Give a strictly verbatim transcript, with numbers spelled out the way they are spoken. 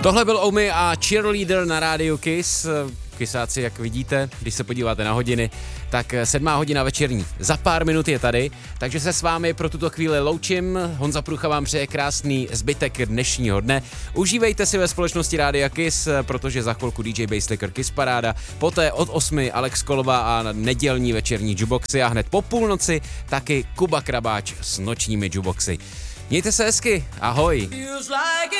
Tohle byl Omi a Cheerleader na rádiu Kiss. Kissáci, jak vidíte, když se podíváte na hodiny, tak sedmá hodina večerní. Za pár minut je tady, takže se s vámi pro tuto chvíli loučím. Honza Prucha vám přeje krásný zbytek dnešního dne. Užívejte si ve společnosti rádia Kiss, protože za chvilku D J Basslicker Kiss Paráda, poté od osmi Alex Kolova a nedělní večerní juboxy a hned po půlnoci taky Kuba Krabáč s nočními juboxy. Mějte se hezky, ahoj.